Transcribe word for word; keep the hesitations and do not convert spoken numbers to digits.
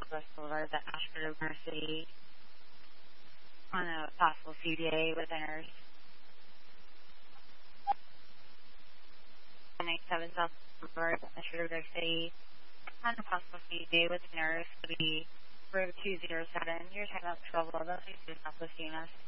Northwest Boulevard, the Ashford University, on a possible C D A with a nurse. ninety-seven South Boulevard, Ashford University, on a possible C D A with a nurse. It'll be room two zero seven. You're talking about twelve eleven. Please do Southwest U N S.